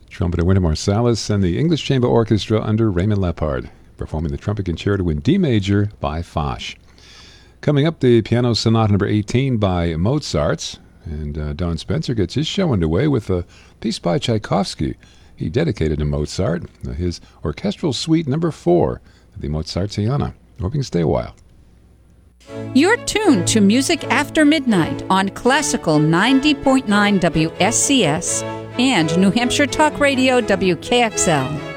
Trumpeter Wynton Marsalis and the English Chamber Orchestra under Raymond Leppard, performing the Trumpet Concerto in D major by Foch. Coming up, the Piano Sonata number 18 by Mozart, and Don Spencer gets his show underway with a piece by Tchaikovsky he dedicated to Mozart, his Orchestral Suite number 4, the Mozartiana. Hope you can stay a while. You're tuned to Music After Midnight on Classical 90.9 WSCS and New Hampshire Talk Radio WKXL.